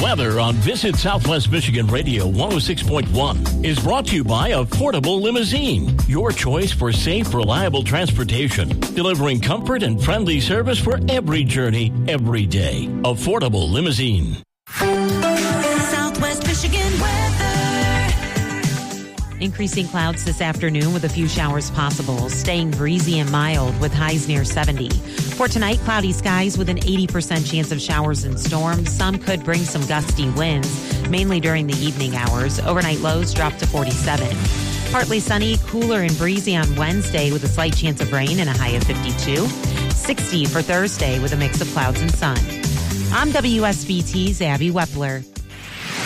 weather on Visit Southwest Michigan Radio 106.1 is brought to you by Affordable Limousine, your choice for safe, reliable transportation, delivering comfort and friendly service for every journey, every day. Affordable Limousine. Southwest Michigan weather. Increasing clouds this afternoon with a few showers possible, staying breezy and mild with highs near 70. For tonight, cloudy skies with an 80% chance of showers and storms. Some could bring some gusty winds, mainly during the evening hours. Overnight lows drop to 47. Partly sunny, cooler and breezy on Wednesday with a slight chance of rain and a high of 52. 60 for Thursday with a mix of clouds and sun. I'm WSBT's Abby Wepler.